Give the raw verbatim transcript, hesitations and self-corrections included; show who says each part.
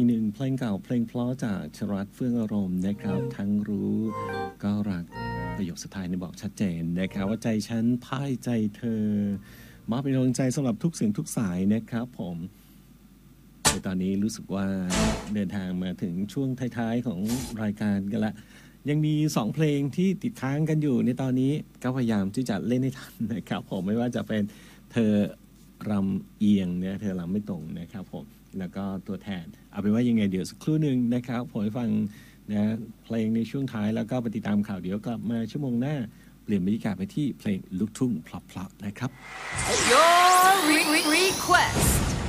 Speaker 1: ทีหนึ่งเพลงเก่าเพลงเพราะจากชรัตน์เฟื่องอารมณ์นะครับทั้งรู้ก็รักประโยคสุดท้ายในบอกชัดเจนนะครับว่าใจฉันพ่ายใจเธอมอบเป็นกำลังใจสำหรับทุกเสียงทุกสายนะครับผมในตอนนี้รู้สึกว่าเดินทางมาถึงช่วงท้ายๆของรายการกันละยังมีสองเพลงที่ติดค้างกันอยู่ในตอนนี้ก็พยายามที่จะเล่นให้ทันนะครับผมไม่ว่าจะเป็นเธอรำเอียงเนี่ยเธอรำไม่ตรงนะครับผมแล้วก็ตัวแทนเอาเป็นว่ายังไงเดี๋ยวสักครู่หนึ่งนะครับผมให้ฟังนะเพลงในช่วงท้ายแล้วก็ไปติดตามข่าวเดี๋ยวกลับมาชั่วโมงหน้าเปลี่ยนบรรยากาศไปที่เพลงลูกทุ่งเพราะๆนะครับ
Speaker 2: Your request